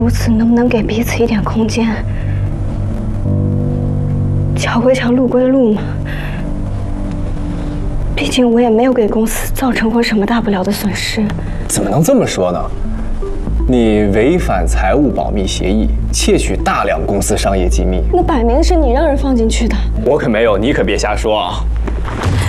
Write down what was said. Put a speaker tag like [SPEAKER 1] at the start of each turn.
[SPEAKER 1] 如此能不能给彼此一点空间？桥归桥，路归路嘛。毕竟我也没有给公司造成过什么大不了的损失。
[SPEAKER 2] 怎么能这么说呢？你违反财务保密协议，窃取大量公司商业机密，
[SPEAKER 1] 那摆明是你让人放进去的。
[SPEAKER 2] 我可没有，你可别瞎说啊！